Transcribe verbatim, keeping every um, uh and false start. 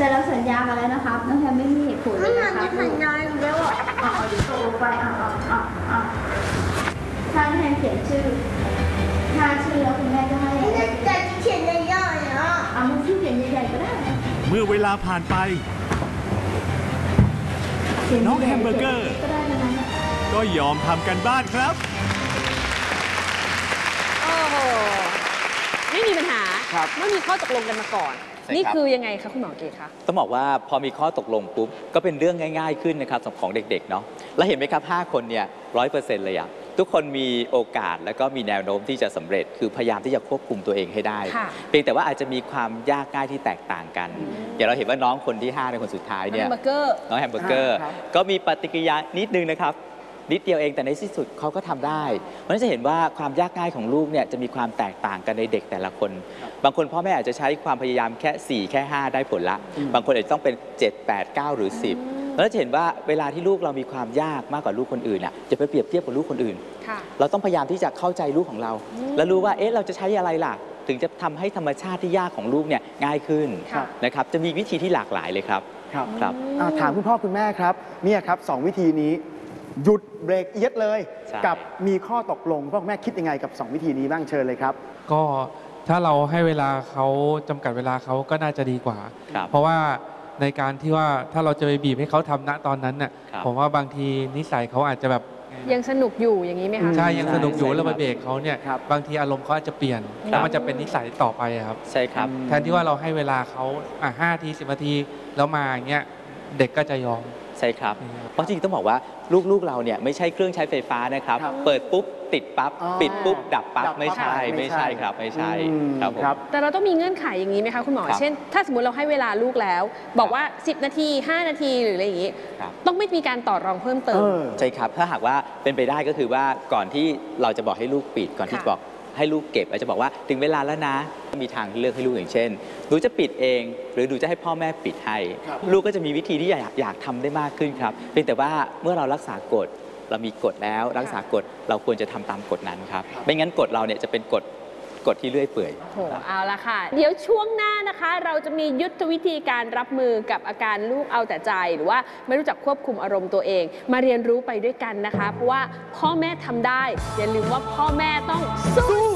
แต่เราสัญญากันแล้วนะครับน้องแฮมไม่มีเหตุผลเลยนะครับสัญญาอยู่แล้วอ่ะอ๋อเดี๋ยวโตไปอ่ะอ่ะอ่ะอ่ะถ้าแฮมเขียนชื่อถ้าชื่อแล้วคุณแม่จะให้แต่เขียนใหญ่ๆอ่ะอ่ะมันชื่อเขียนใหญ่ๆก็ได้เมื่อเวลาผ่านไปน้องแฮมเบอร์เกอร์ก็ยอมทำกันบ้านครับโอ้โหไม่มีปัญหาไม่มีข้อตกลงกันมาก่อนนี่คือยังไงคะคุณหมอเกศคะต้องบอกว่าพอมีข้อตกลงปุ๊บก็เป็นเรื่องง่ายๆขึ้นนะครับของเด็กๆเนาะแล้วเห็นไหมครับห้าคนเนี่ยร้อยเปอร์เซ็นต์เลยอะทุกคนมีโอกาสแล้วก็มีแนวโน้มที่จะสำเร็จคือพยายามที่จะควบคุมตัวเองให้ได้เพียงแต่ว่าอาจจะมีความยากง่ายที่แตกต่างกันอย่างเราเห็นว่าน้องคนที่ห้าในคนสุดท้ายเนี่ยน้องแฮมเบอร์เกอร์ก็มีปฏิกิริยานิดนึงนะครับนิดเดียวเองแต่ในที่สุดเขาก็ทำได้เพราะฉะนั้นจะเห็นว่าความยากง่ายของลูกเนี่ยจะมีความแตกต่างกันในเด็กแต่ละคนบางคนพ่อแม่อาจจะใช้ความพยายามแค่สี่แค่ห้าได้ผลละบางคนอาจจะต้องเป็นเจ็ด แปด เก้าหรือสิบแล้วจะเห็นว่าเวลาที่ลูกเรามีความยากมากกว่าลูกคนอื่นอ่ะจะไปเปรียบเทียบกับลูกคนอื่นเราต้องพยายามที่จะเข้าใจลูกของเราแล้วรู้ว่าเอ๊ะเราจะใช้อะไรล่ะถึงจะทำให้ธรรมชาติที่ยากของลูกเนี่ยง่ายขึ้นนะครับจะมีวิธีที่หลากหลายเลยครับครับถามคุณพ่อคุณแม่ครับเนี่ยครับสองวิธีนี้หยุดเบรกเอียดเลยกับมีข้อตกลงพ่อแม่คิดยังไงกับสองวิธีนี้บ้างเชิญเลยครับก็ถ้าเราให้เวลาเขาจำกัดเวลาเขาก็น่าจะดีกว่าเพราะว่าในการที่ว่าถ้าเราจะไปบีบให้เขาทำณตอนนั้นน่ะผมว่าบางทีนิสัยเขาอาจจะแบบยังสนุกอยู่อย่างนี้ไหมคะใช่ยังสนุกอยู่แล้วมาเบรกเขาเนี่ยบางทีอารมณ์เขาอาจจะเปลี่ยนแล้วมันจะเป็นนิสัยต่อไปครับใช่ครับแทนที่ว่าเราให้เวลาเขาอ่ะห้าทีสิบนาทีแล้วมาอย่างเงี้ยเด็กก็จะยอมใช่ครับเพราะจริงๆต้องบอกว่าลูกๆเราเนี่ยไม่ใช่เครื่องใช้ไฟฟ้านะครับเปิดปุ๊บติดปั๊บปิดปุ๊บดับปั๊บไม่ใช่ไม่ใช่ครับไม่ใช่ครับแต่เราต้องมีเงื่อนไขอย่างนี้ไหมคะคุณหมอเช่นถ้าสมมติเราให้เวลาลูกแล้วบอกว่าสิบนาทีห้านาทีหรืออะไรอย่างนี้ต้องไม่มีการต่อรองเพิ่มเติมใช่ครับถ้าหากว่าเป็นไปได้ก็คือว่าก่อนที่เราจะบอกให้ลูกปิดก่อนที่จะบอกให้ลูกเก็บอาจจะบอกว่าถึงเวลาแล้วนะมีทางเลือกให้ลูกอย่างเช่นหนูจะปิดเองหรือหนูจะให้พ่อแม่ปิดให้ลูกก็จะมีวิธีที่อยากอยากทำได้มากขึ้นครับเพียงแต่ว่าเมื่อเรารักษากฎเรามีกฎแล้วรักษากฎเราควรจะทำตามกฎนั้นครับไม่งั้นกฎเราเนี่ยจะเป็นกฎกฎที่เลื่อยเปื่อยโอ้เอาละค่ะเดี๋ยวช่วงหน้านะคะเราจะมียุทธวิธีการรับมือกับอาการลูกเอาแต่ใจหรือว่าไม่รู้จักควบคุมอารมณ์ตัวเองมาเรียนรู้ไปด้วยกันนะคะเพราะว่าพ่อแม่ทำได้อย่าลืมว่าพ่อแม่ต้องสู้